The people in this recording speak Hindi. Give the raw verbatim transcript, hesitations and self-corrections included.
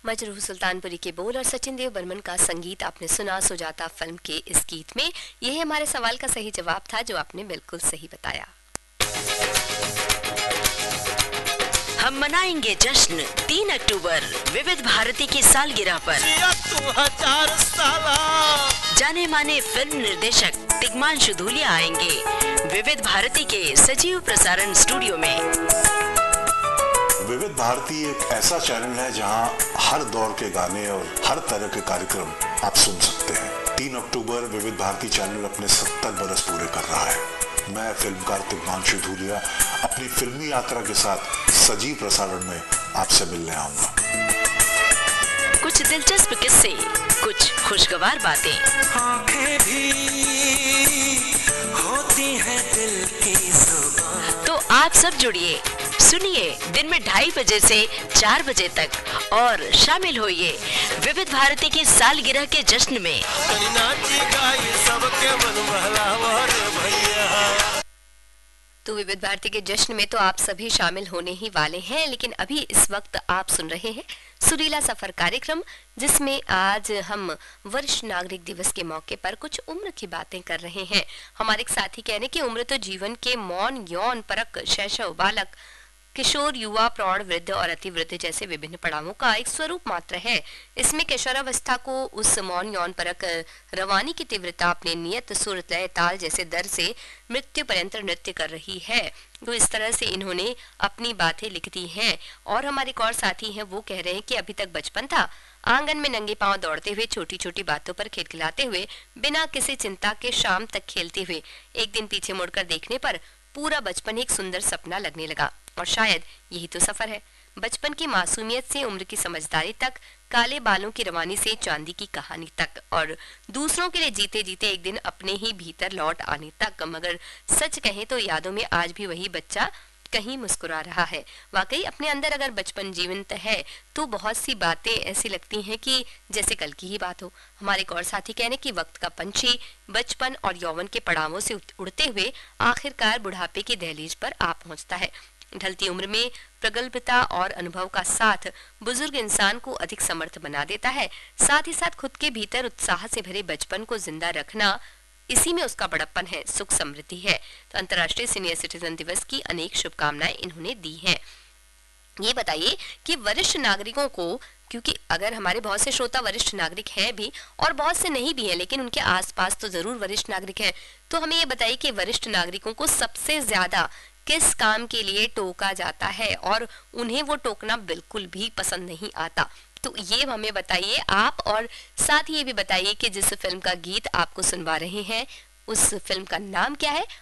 मजरूह सुल्तानपुरी के बोल और सचिन देव बर्मन का संगीत आपने सुना सुजाता फिल्म के इस गीत में। यह हमारे सवाल का सही जवाब था जो आपने बिल्कुल सही बताया। हम मनाएंगे जश्न तीन अक्टूबर विविध भारती की सालगिरह पर। जाने माने फिल्म निर्देशक तिग्मांशु धूलिया आएंगे विविध भारती के सजीव प्रसारण स्टूडियो में। विविध भारती एक ऐसा चैनल है जहां हर दौर के गाने और हर तरह के कार्यक्रम आप सुन सकते हैं। तीन अक्टूबर विविध भारती चैनल अपने सत्तर बरस पूरे कर रहा है। मैं फिल्मकार तिग्मांशु धूलिया अपनी फिल्मी यात्रा के साथ सजीव प्रसारण में आपसे मिलने आऊंगा। कुछ दिलचस्प किस्से, कुछ खुशगवार बातें, आंखें भी होती हैं दिल की जुबान। तो आप सब जुड़िए, सुनिए दिन में ढाई बजे से चार बजे तक और शामिल होइए विविध भारती की सालगिरह के जश्न में। तो विविध भारती के जश्न में तो आप सभी शामिल होने ही वाले हैं, लेकिन अभी इस वक्त आप सुन रहे हैं सुरीला सफर कार्यक्रम, जिसमें आज हम वरिष्ठ नागरिक दिवस के मौके पर कुछ उम्र की बातें कर रहे हैं। हमारे एक साथी कहने की उम्र तो जीवन के मौन, यौन, परक, शैशव, बालक, किशोर, युवा, प्रौढ़, वृद्ध और अति वृद्ध जैसे विभिन्न पड़ावों का एक स्वरूप मात्र है। इसमें किशोरावस्था को उस मौन, यौन, परक रवानी की तीव्रता अपने नियत सुर, लय, ताल जैसे दर से मृत्यु पर्यंत नृत्य कर रही है। तो इस तरह से इन्होंने अपनी बातें लिख दी हैं। और हमारे एक और साथी हैं, वो कह रहे हैं कि अभी तक बचपन था, आंगन में नंगे पांव दौड़ते हुए, छोटी छोटी बातों पर खिलखिलाते हुए, बिना किसी चिंता के शाम तक खेलते हुए, एक दिन पीछे मुड़कर देखने पर पूरा बचपन एक सुंदर सपना लगने लगा। और शायद यही तो सफर है, बचपन की मासूमियत से उम्र की समझदारी तक, काले बालों की रवानी से चांदी की कहानी तक, और दूसरों के लिए जीते जीते एक दिन अपने ही भीतर लौट आने तक। मगर सच कहें तो यादों में आज भी वही बच्चा कहीं मुस्कुरा रहा है। वाकई अपने अंदर अगर बचपन जीवंत है तो बहुत सी बातें ऐसी लगती हैं कि जैसे कल की ही बात हो। हमारे एक और साथी कहने की वक्त का पंछी बचपन और यौवन के पड़ावों से उड़ते हुए आखिरकार बुढ़ापे की दहलीज पर आ पहुंचता है। ढलती उम्र में प्रगल्भता और अनुभव का साथ बुजुर्ग इंसान को अधिक समर्थ बना देता है। साथ ही साथ खुद के भीतर उत्साह से भरे बचपन को जिंदा रखना, इसी में उसका बड़प्पन है, सुख समृद्धि है। तो अंतर्राष्ट्रीय सीनियर सिटीजन दिवस की अनेक शुभकामनाएं इन्होंने दी हैं। ये बताइए कि वरिष्ठ नागरिकों को, क्योंकि अगर हमारे बहुत से श्रोता वरिष्ठ नागरिक हैं भी और बहुत से नहीं भी हैं, लेकिन उनके आसपास तो जरूर वरिष्ठ नागरिक हैं, तो हमें ये बताइए कि वरिष्ठ नागरिकों को सबसे ज्यादा किस काम के लिए टोका जाता है और उन्हें वो टोकना बिल्कुल भी पसंद नहीं आता। तो ये हमें बताइए आप, और साथ ही ये भी बताइए कि जिस फिल्म का गीत आपको सुनवा रहे हैं उस फिल्म का नाम क्या है